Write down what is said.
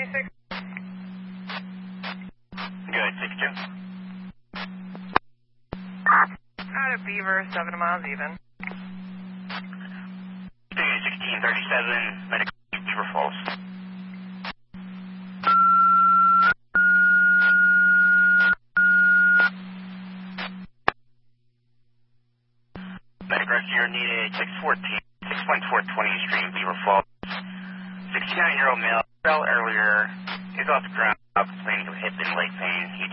26. Good, 62. Out of Beaver, 7 miles even. 1637, medical Beaver Falls. Medic rescue needed 614 20th Street, Beaver Falls. 69-year-old male fell earlier. He's off the ground, complaining of hip and leg pain. He